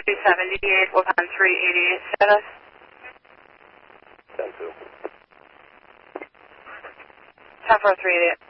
378, we'll on 388 status. 10-2. 10-4, 388.